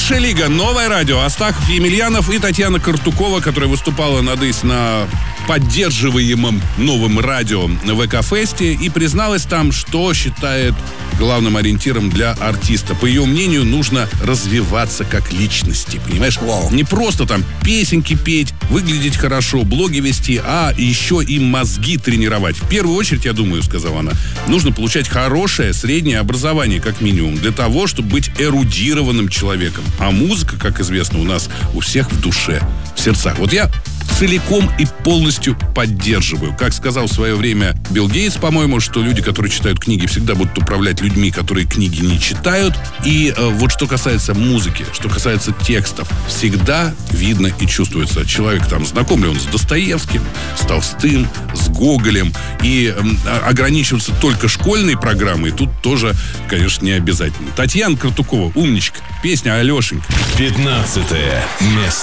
Высшая лига, новое радио. Астахов, Емельянов и Татьяна Картукова, которая выступала на поддерживаемом новым радио ВК-фесте и призналась там, что считает главным ориентиром для артиста. По ее мнению, нужно развиваться как личности, понимаешь? Не просто там песенки петь, выглядеть хорошо, блоги вести, а еще и мозги тренировать. В первую очередь, я думаю, сказала она, нужно получать хорошее среднее образование, как минимум, для того, чтобы быть эрудированным человеком. А музыка, как известно, у нас у всех в душе, в сердцах. Вот я целиком и полностью поддерживаю. Как сказал в свое время Билл Гейтс, по-моему, что люди, которые читают книги, всегда будут управлять людьми, которые книги не читают. И вот что касается музыки, что касается текстов, всегда видно и чувствуется. Человек там, знаком ли он с Достоевским, с Толстым, с Гоголем. И ограничиваться только школьной программой тут тоже, конечно, не обязательно. Татьяна Картукова, умничка. Песня «Алешенька». 15 место.